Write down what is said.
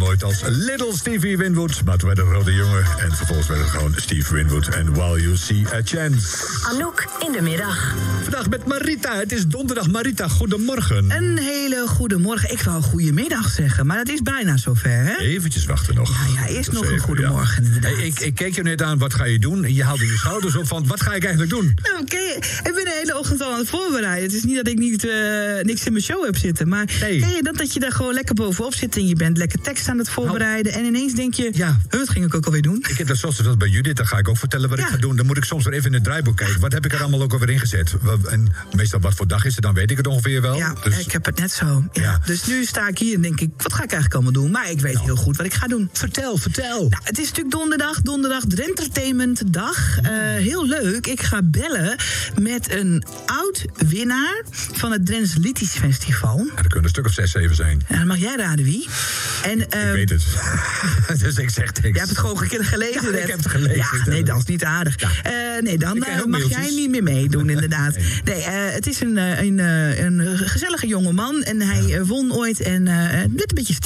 ooit als Little Stevie Winwood. Maar toen werd het grote jongen. En vervolgens werd het gewoon Steve Winwood. En While You See a Chance. Anouk in de middag. Vandaag met Marita. Het is donderdag. Marita, goedemorgen. Een hele goede morgen. Ik wou goedemiddag zeggen, maar het is bijna zover, hè? Eventjes wachten nog. Ja, eerst nog een goedemorgen, inderdaad. Hey, ik keek je net aan, wat ga je doen? En je haalde je schouders op van, wat ga ik eigenlijk doen? Nou, ik ben de hele ochtend al aan het voorbereiden. Het is niet dat ik niks in mijn show heb zitten. Maar ken je dat je daar gewoon lekker bovenop zit en je bent lekker tekst aan het voorbereiden. En ineens denk je, wat ging ik ook alweer doen? Ik heb dat zoals dat bij Judith, dan ga ik ook vertellen wat ik ga doen. Dan moet ik soms weer even in het draaiboek kijken. Wat heb ik er allemaal ook alweer ingezet? En meestal wat voor dag is het, dan weet ik het ongeveer wel. Ja, dus ik heb het net zo. Ja. Dus nu sta ik hier en denk ik, wat ga ik eigenlijk allemaal doen? Maar ik weet heel goed wat ik ga doen. Vertel. Nou, het is natuurlijk donderdag Drentertainment dag. Heel leuk. Ik ga bellen met een oud-winnaar van het Drents Liedjes Festival. Ja, er kunnen een stuk of 6, 7 zijn. Ja, dan mag jij raden wie. En, ik weet het. Dus ik zeg niks. Je hebt het gewoon gelezen. Ja, ik heb het gelezen. Ja, nee, dat is niet aardig. Ja. Nee, dan mag jij niet meer meedoen, inderdaad. Nee, het is een gezellige jonge man. En hij won ooit en net een beetje